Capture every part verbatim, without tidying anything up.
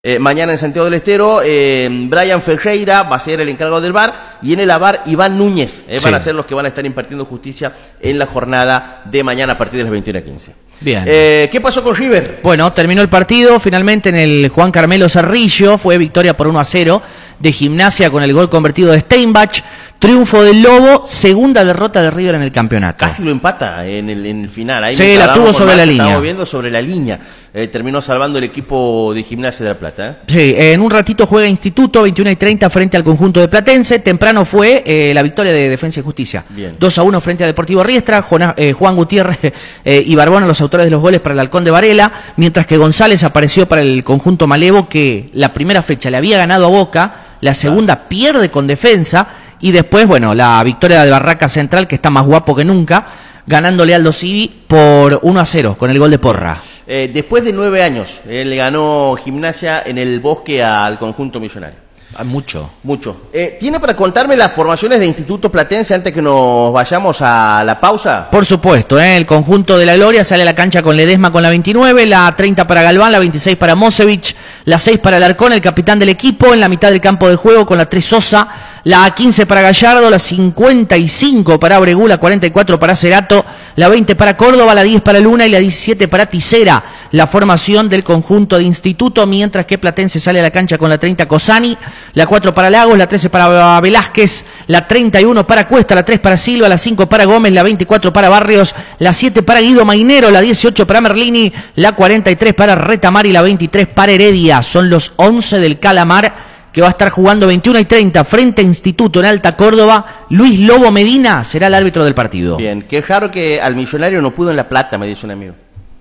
Eh, mañana en Santiago del Estero, eh, Brian Ferreira va a ser el encargado del V A R y en el A V A R Iván Núñez eh, van sí. a ser los que van a estar impartiendo justicia en la jornada de mañana a partir de las veintiuna quince. Bien. Eh, ¿Qué pasó con River? Bueno, terminó el partido finalmente en el Juan Carmelo Cerrillo, fue victoria por uno a cero de Gimnasia con el gol convertido de Steinbach. Triunfo del Lobo, segunda derrota de River en el campeonato. Casi lo empata en el, en el final. Ahí sí, la tuvo sobre la línea. Estamos viendo sobre la línea. Eh, terminó salvando el equipo de Gimnasia de La Plata. ¿eh? Sí, en un ratito juega Instituto, veintiuna y treinta frente al conjunto de Platense. Temprano fue eh, la victoria de Defensa y Justicia. Bien. dos a uno frente a Deportivo Riestra. Juan, eh, Juan Gutiérrez eh, y Barbona, los autores de los goles para el Halcón de Varela. Mientras que González apareció para el conjunto Malevo, que la primera fecha le había ganado a Boca. La segunda claro. pierde con Defensa. Y después, bueno, la victoria de Barraca Central, que está más guapo que nunca, ganándole al Aldo Civi por uno a cero con el gol de Porra. Eh, después de nueve años, eh, le ganó Gimnasia en el Bosque al conjunto millonario. Ah, mucho. Mucho. Eh, ¿Tiene para contarme las formaciones de Instituto Platense antes que nos vayamos a la pausa? Por supuesto, ¿eh? El conjunto de la Gloria sale a la cancha con Ledesma con la veintinueve, la treinta para Galván, la veintiséis para Mosevich, la seis para Alarcón, el capitán del equipo, en la mitad del campo de juego con la tres Sosa, la quince para Gallardo, la cincuenta y cinco para Abregú, la cuarenta y cuatro para Cerato, la veinte para Córdoba, la diez para Luna y la diecisiete para Tisera. La formación del conjunto de Instituto, mientras que Platense sale a la cancha con la treinta Cosani, la cuatro para Lagos, la trece para Velázquez, la treinta y uno para Cuesta, la tres para Silva, la cinco para Gómez, la veinticuatro para Barrios, la siete para Guido Mainero, la dieciocho para Merlini, la cuarenta y tres para Retamar y la veintitrés para Heredia. Son los once del Calamar, que va a estar jugando veintiuna y treinta frente a Instituto en Alta Córdoba. Luis Lobo Medina será el árbitro del partido. Bien, qué raro que al Millonario no pudo en La Plata, me dice un amigo.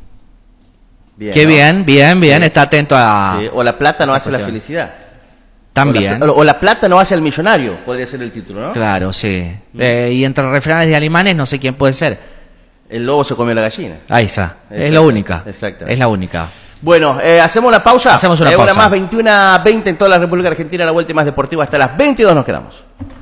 Bien, Qué ¿no? bien, bien, bien, sí. Está atento a... Sí. O La Plata no hace cuestión. La felicidad. También. O la, o la Plata no hace al Millonario, podría ser el título, ¿no? Claro, sí. Mm. Eh, y entre refranes de alemanes no sé quién puede ser. El lobo se comió la gallina. Ahí está, es la única. Exacto. Es la única. Bueno, eh, ¿hacemos la pausa? Hacemos una eh, pausa. Una más, veintiuna veinte en toda la República Argentina, la vuelta más deportiva hasta las veintidós nos quedamos.